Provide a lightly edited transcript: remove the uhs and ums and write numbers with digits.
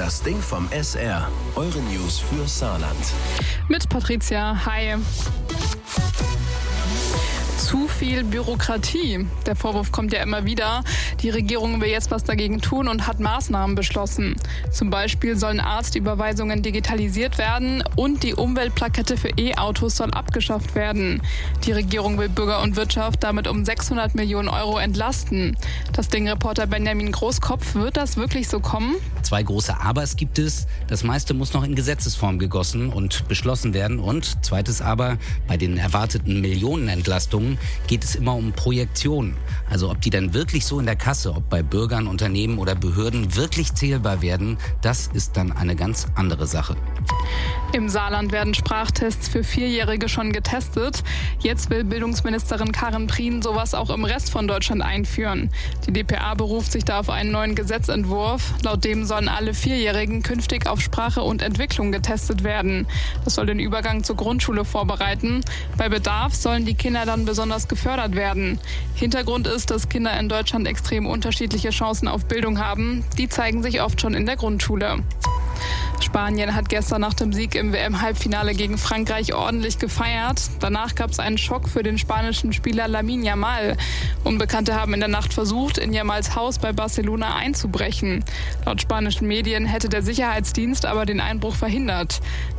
Das Ding vom SR. Eure News für Saarland. Mit Patricia. Hi. Zu viel Bürokratie. Der Vorwurf kommt ja immer wieder. Die Regierung will jetzt was dagegen tun und hat Maßnahmen beschlossen. Zum Beispiel sollen Arztüberweisungen digitalisiert werden und die Umweltplakette für E-Autos soll abgeschafft werden. Die Regierung will Bürger und Wirtschaft damit um 600 Millionen Euro entlasten. Das Ding-Reporter Benjamin Großkopf, wird das wirklich so kommen? 2 große Abers gibt es. Das meiste muss noch in Gesetzesform gegossen und beschlossen werden. Und zweites Aber, bei den erwarteten Millionenentlastungen geht es immer um Projektionen. Also ob die dann wirklich so in der Kasse, ob bei Bürgern, Unternehmen oder Behörden wirklich zählbar werden, das ist dann eine ganz andere Sache. Im Saarland werden Sprachtests für 4-Jährige schon getestet. Jetzt will Bildungsministerin Karin Prien sowas auch im Rest von Deutschland einführen. Die dpa beruft sich da auf einen neuen Gesetzentwurf. Laut dem sollen alle 4-Jährigen künftig auf Sprache und Entwicklung getestet werden. Das soll den Übergang zur Grundschule vorbereiten. Bei Bedarf sollen die Kinder dann besonders gefördert werden. Hintergrund ist, dass Kinder in Deutschland extrem unterschiedliche Chancen auf Bildung haben. Die zeigen sich oft schon in der Grundschule. Spanien hat gestern nach dem Sieg im WM-Halbfinale gegen Frankreich ordentlich gefeiert. Danach gab es einen Schock für den spanischen Spieler Lamine Yamal. Unbekannte haben in der Nacht versucht, in Yamals Haus bei Barcelona einzubrechen. Laut spanischen Medien hätte der Sicherheitsdienst aber den Einbruch verhindert.